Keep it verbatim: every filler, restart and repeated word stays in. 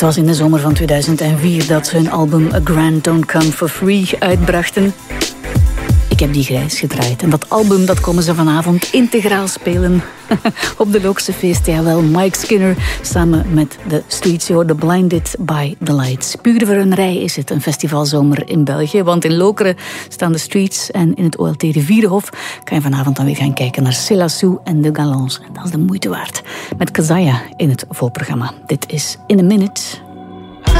Het was in de zomer van tweeduizend vier dat ze hun album A Grand Don't Come For Free uitbrachten. Ik heb die grijs gedraaid en dat album dat komen ze vanavond integraal spelen op de Lookse feest. Jawel, Mike Skinner samen met de Streets. Je hoorde Blinded by the Lights. Puur voor een rij is het een festivalzomer in België, want in Lokeren staan de Streets en in het O L T Rivierenhof kan je vanavond dan weer gaan kijken naar Célassou en de Galants. En dat is de moeite waard. Met Kazaya in het voorprogramma. Dit is In a Minute.